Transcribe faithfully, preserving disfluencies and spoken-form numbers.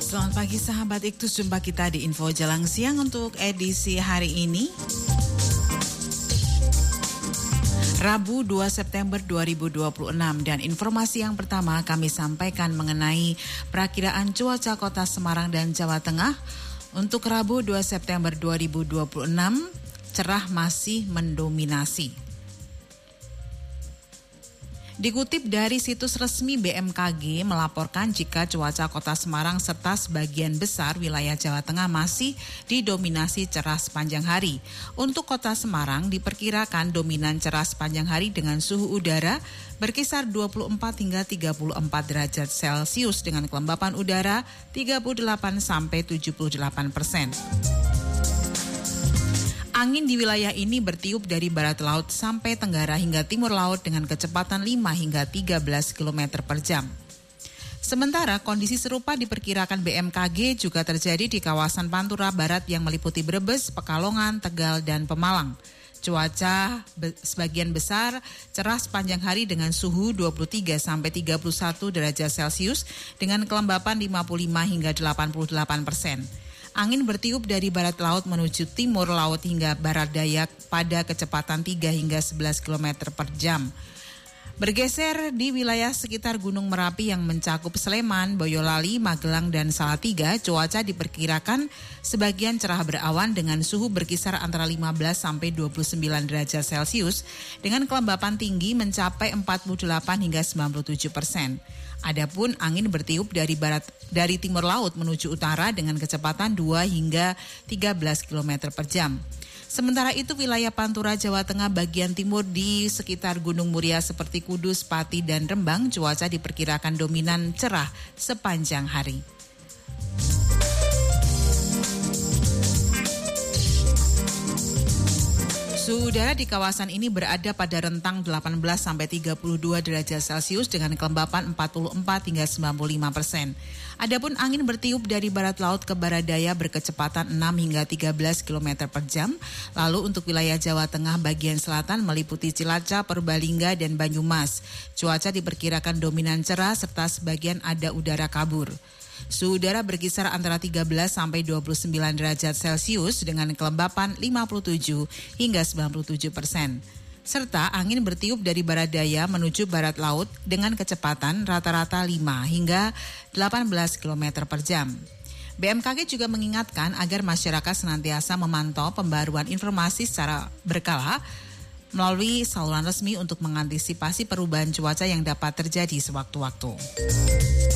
Selamat pagi sahabat Iktus, jumpa kita di Info Jelang Siang untuk edisi hari ini, Rabu dua September dua ribu dua puluh enam, dan informasi yang pertama kami sampaikan mengenai perakiraan cuaca Kota Semarang dan Jawa Tengah untuk Rabu dua September dua ribu dua puluh enam, cerah masih mendominasi. Dikutip dari situs resmi B M K G melaporkan jika cuaca Kota Semarang serta sebagian besar wilayah Jawa Tengah masih didominasi cerah sepanjang hari. Untuk Kota Semarang diperkirakan dominan cerah sepanjang hari dengan suhu udara berkisar dua puluh empat hingga tiga puluh empat derajat Celcius dengan kelembapan udara tiga puluh delapan sampai tujuh puluh delapan persen. Angin di wilayah ini bertiup dari barat laut sampai tenggara hingga timur laut dengan kecepatan lima hingga tiga belas kilometer per jam. Sementara kondisi serupa diperkirakan B M K G juga terjadi di kawasan Pantura Barat yang meliputi Brebes, Pekalongan, Tegal, dan Pemalang. Cuaca be- sebagian besar cerah sepanjang hari dengan suhu dua puluh tiga sampai tiga puluh satu derajat Celcius dengan kelembapan lima puluh lima hingga delapan puluh delapan persen. Angin bertiup dari barat laut menuju timur laut hingga barat daya pada kecepatan tiga hingga sebelas kilometer per jam. Bergeser di wilayah sekitar Gunung Merapi yang mencakup Sleman, Boyolali, Magelang, dan Salatiga, cuaca diperkirakan sebagian cerah berawan dengan suhu berkisar antara lima belas sampai dua puluh sembilan derajat Celcius dengan kelembapan tinggi mencapai empat puluh delapan hingga sembilan puluh tujuh persen. Adapun angin bertiup dari barat dari timur laut menuju utara dengan kecepatan dua hingga tiga belas kilometer per jam. Sementara itu wilayah Pantura Jawa Tengah bagian timur di sekitar Gunung Muria seperti Kudus, Pati, dan Rembang cuaca diperkirakan dominan cerah sepanjang hari. Suhu udara di kawasan ini berada pada rentang delapan belas sampai tiga puluh dua derajat Celcius dengan kelembapan empat puluh empat hingga sembilan puluh lima persen. Adapun angin bertiup dari barat laut ke barat daya berkecepatan enam hingga tiga belas kilometer per jam. Lalu untuk wilayah Jawa Tengah bagian selatan meliputi Cilacap, Purbalingga, dan Banyumas. Cuaca diperkirakan dominan cerah serta sebagian ada udara kabur. Suhu udara berkisar antara tiga belas sampai dua puluh sembilan derajat Celcius dengan kelembapan lima puluh tujuh hingga sembilan puluh tujuh persen. Serta angin bertiup dari barat daya menuju barat laut dengan kecepatan rata-rata lima hingga delapan belas kilometer per jam. B M K G juga mengingatkan agar masyarakat senantiasa memantau pembaruan informasi secara berkala melalui saluran resmi untuk mengantisipasi perubahan cuaca yang dapat terjadi sewaktu-waktu.